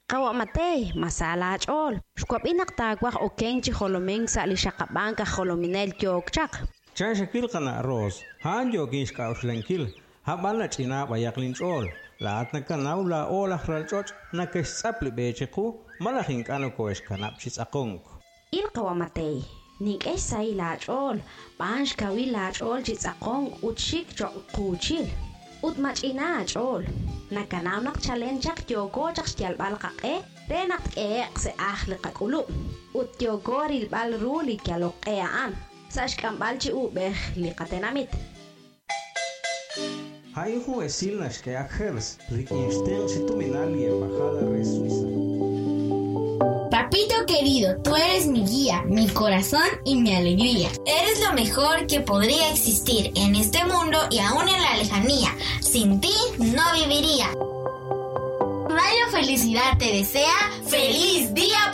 Qawamate masala chol. Shkwab tagwaq okenchi holomeng sa lishaqabanka holominel kyokchaq. Chan shakil qana arroz. Han yokinch kaushlenkil. Habala china bayaklin chol. La atnakanaw la ola hralchoch nakesapli becheku malahing kano koesh kanapchis akong. Il qawamate. Nik say la chol. Bansh kawi la chol chits akong utshik chok kuchil. Utmach ina chol. Nakanaw nak challenge yogo chak stial balqaq renak se ahli qakulu. Ut yogo ril bal ruli kyalok an. Sash kambalchi ubeh liqatenamit. Hijo esilnash que ajers, Liechtenstein si tu minali embajada de Suiza. Papito querido, tú eres mi guía, mi corazón y mi alegría. Eres lo mejor que podría existir en este mundo y aún en la lejanía. Sin ti no viviría. Radio Felicidad te desea ¡Feliz Día